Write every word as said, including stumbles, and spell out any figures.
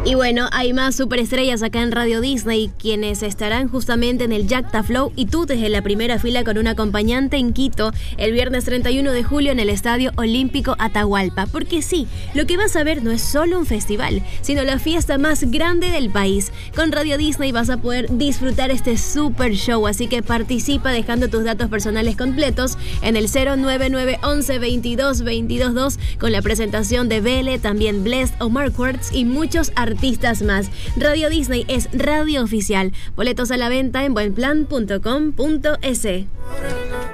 Y bueno, hay más superestrellas acá en Radio Disney, quienes estarán justamente en el Jacta Flow y tú desde la primera fila con un acompañante en Quito el viernes treinta y uno de julio en el Estadio Olímpico Atahualpa. Porque sí, lo que vas a ver no es solo un festival, sino la fiesta más grande del país. Con Radio Disney vas a poder disfrutar este super show, así que participa dejando tus datos personales completos en el cero nueve nueve once veintidós veintidós dos con la presentación de Vele, también Blessed o Mark Quartz y muchos artistas más. Radio Disney es radio oficial. Boletos a la venta en buenplan punto com punto es.